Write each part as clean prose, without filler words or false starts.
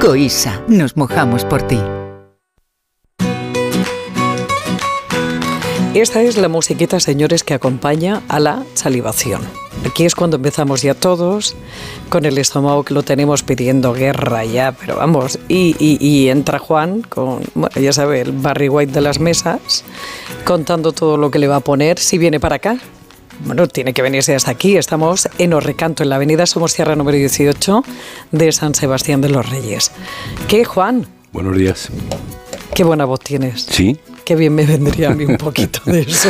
Coisa, nos mojamos por ti. Esta es la musiquita, señores, que acompaña a la salivación. Aquí es cuando empezamos ya todos, con el estómago que lo tenemos pidiendo guerra ya, pero vamos, y entra Juan con, bueno, ya sabe, el Barry White de las mesas, contando todo lo que le va a poner si viene para acá. Bueno, tiene que venirse hasta aquí. Estamos en Os-Recanto, en la avenida Somosierra número 18 de San Sebastián de los Reyes. ¿Qué, Juan? Buenos días. Qué buena voz tienes. ¿Sí? Qué bien me vendría a mí un poquito de eso.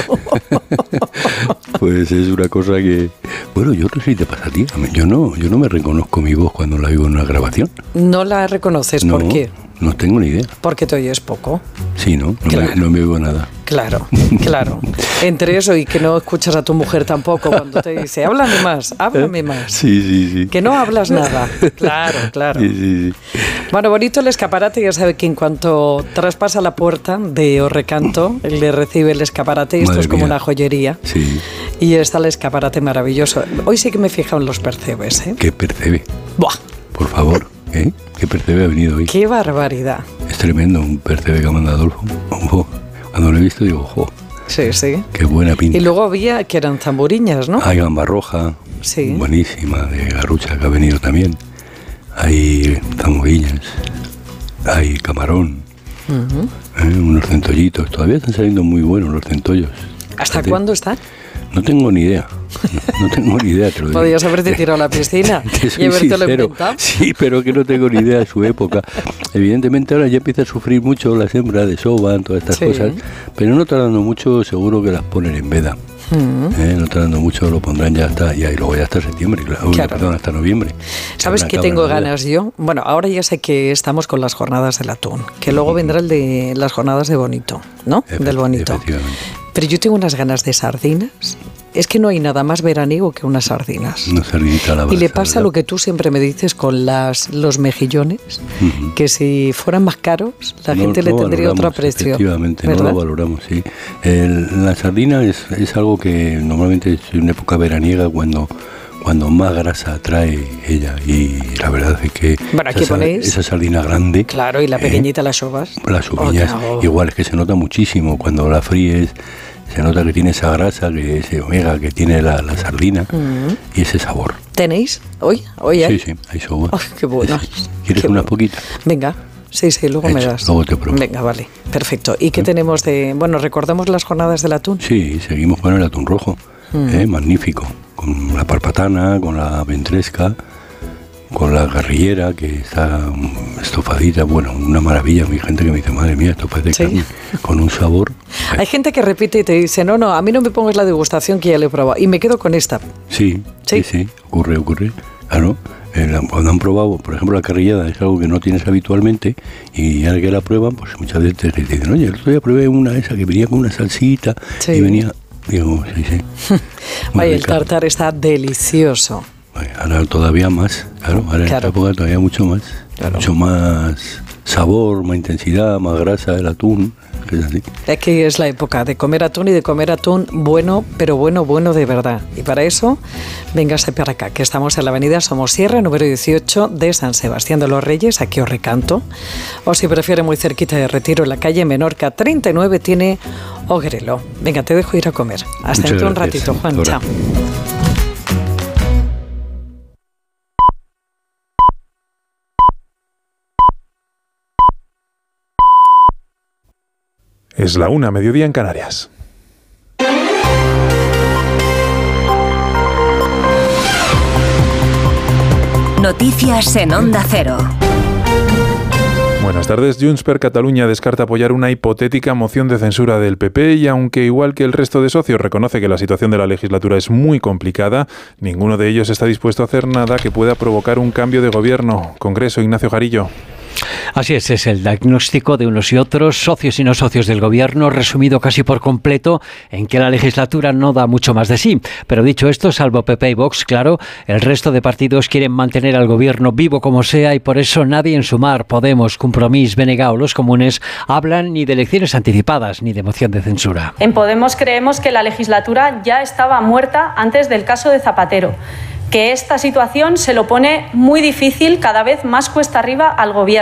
Pues es una cosa que... Bueno, yo no sé si te pasa a ti. Yo no me reconozco mi voz cuando la oigo en una grabación. ¿No la reconoces? ¿Por qué? No tengo ni idea. Porque te oyes poco. Sí, ¿no? Claro. No me oigo nada. Claro, claro. Entre eso y que no escuchas a tu mujer tampoco cuando te dice, háblame más. Sí. Que no hablas nada. Claro. Sí. Bueno, bonito el escaparate. Ya sabe que en cuanto traspasa la puerta de Os-Recanto, le recibe el escaparate. Y esto es como una joyería. Sí. Y está el escaparate maravilloso. Hoy sí que me he fijado en los percebes, ¿eh? ¿Qué percebe? ¡Buah! Por favor, ¿eh? ¿Qué percebe ha venido hoy? ¡Qué barbaridad! Es tremendo, un percebe que ha mandado Adolfo. Ojo. Cuando lo he visto digo, ojo. Sí. Qué buena pinta. Y luego había que eran zamburiñas, ¿no? Hay gamba roja. Sí. Buenísima, de Garrucha, que ha venido también. Hay zamburiñas. Hay camarón. Unos centollitos. Todavía están saliendo muy buenos los centollos. ¿Hasta cuándo están? No tengo ni idea. No tengo ni idea, te lo digo. Podrías haberte tirado a la piscina y habértelo inventado. Sí, pero que no tengo ni idea de su época. Evidentemente ahora ya empieza a sufrir mucho la siembra de soba, todas estas cosas, pero no tardando mucho seguro que las ponen en veda. No tardando mucho lo pondrán ya hasta, y luego ya hasta septiembre, perdón, hasta noviembre. ¿Sabes qué tengo ganas yo? Bueno, ahora ya sé que estamos con las jornadas del atún, que luego vendrá el de las jornadas de bonito, ¿no? Del bonito. Pero yo tengo unas ganas de sardinas. Es que no hay nada más veraniego que unas sardinas. Una sardinita a la brasa, y le pasa ¿verdad? lo que tú siempre me dices con los mejillones, que si fueran más caros, la gente le tendría otro aprecio. Efectivamente, ¿verdad? no lo valoramos, sí. La sardina es algo que normalmente es una época veraniega cuando más grasa trae ella, y la verdad es que bueno, aquí ponéis esa sardina grande, claro, y la pequeñita las sobas, las sobillas, igual es que se nota muchísimo cuando la fríes, se nota que tiene esa grasa, que ese omega que tiene la sardina, y ese sabor. ¿Tenéis hoy hay? Sí, hay soba. Oh, qué bueno. ¿Quieres unas poquitas? Venga. Sí, luego me das. Luego te propongo. Venga, vale, perfecto. ¿Y qué tenemos de...? Bueno, ¿recordamos las jornadas del atún? Sí, seguimos con el atún rojo, magnífico, con la parpatana, con la ventresca, con la garrillera, que está estofadita, bueno, una maravilla. Mi gente que me dice, madre mía, esto parece carne, con un sabor. Hay gente que repite y te dice, no, a mí no me pongas la degustación que ya le he probado, y me quedo con esta. Sí, ocurre. Claro, cuando han probado, por ejemplo, la carrillada es algo que no tienes habitualmente, y ahora que la prueban, pues muchas veces te dicen, oye, el otro día probé una esa que venía con una salsita, y venía... Digo, sí. Oye, el tartar está delicioso. Ahora todavía más, claro, ahora en esta época todavía mucho más. Claro. Mucho más sabor, más intensidad, más grasa del atún. Es así. Aquí es la época de comer atún, y de comer atún bueno, pero bueno de verdad. Y para eso, véngase para acá, que estamos en la avenida Somosierra, número 18 de San Sebastián de los Reyes, aquí Os-Recanto. O si prefiere muy cerquita de Retiro, en la calle Menorca 39, tiene Ogrelo. Venga, te dejo ir a comer. Hasta dentro un ratito, Juan. Ahora. Chao. Es la 1:00, mediodía en Canarias. Noticias en Onda Cero. Buenas tardes. Junts per Catalunya descarta apoyar una hipotética moción de censura del PP, y aunque igual que el resto de socios reconoce que la situación de la legislatura es muy complicada, ninguno de ellos está dispuesto a hacer nada que pueda provocar un cambio de gobierno. Congreso, Ignacio Jarillo. Así es el diagnóstico de unos y otros, socios y no socios del gobierno, resumido casi por completo en que la legislatura no da mucho más de sí. Pero dicho esto, salvo PP y Vox, claro, el resto de partidos quieren mantener al gobierno vivo como sea, y por eso nadie en Sumar, Podemos, Compromís, BNG o los comunes hablan ni de elecciones anticipadas ni de moción de censura. En Podemos creemos que la legislatura ya estaba muerta antes del caso de Zapatero, que esta situación se lo pone muy difícil, cada vez más cuesta arriba al gobierno.